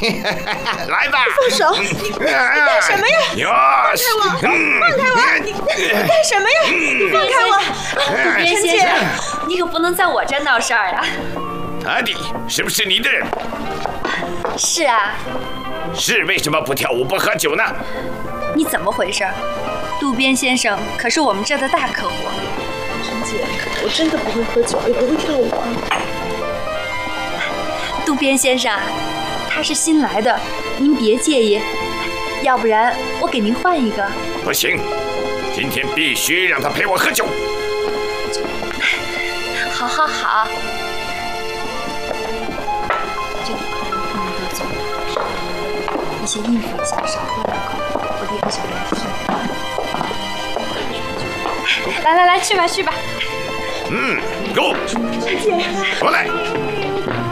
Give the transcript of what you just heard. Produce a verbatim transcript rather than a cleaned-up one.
来吧！ 放手！你你干什么呀？放开我！放开我！你你干什么呀？你放开我！ 渡边先生，你可不能在我这闹事儿啊！ 阿弟，是不是你的人？ 是啊。 是为什么不跳舞不喝酒呢？ 你怎么回事？渡边先生可是我们这的大客户。 陈姐，我真的不会喝酒，也不会跳舞啊。 渡边先生，他是新来的，您别介意，要不然我给您换一个。 不行，今天必须让他陪我喝酒。 好好好。这个客人不能得罪，你先应付一下，少喝两口，我立刻想给他替。来来来，去吧去吧。 嗯，Go， 陈姐， 过来。